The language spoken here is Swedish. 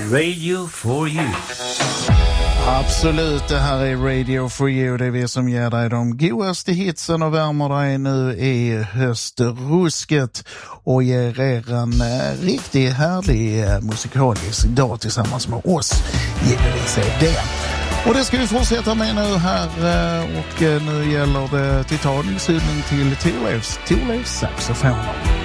Radio for you. Absolut, det här är Radio for you. Det är vi som ger dig de godaste hitsen och värmer dig nu i höstrusket och ger er en riktigt härlig musikalisk dag tillsammans med oss. Givetvis är det. Och det ska vi fortsätta med nu här och nu gäller det titanisk hyllning till Thorleifs saxofoner.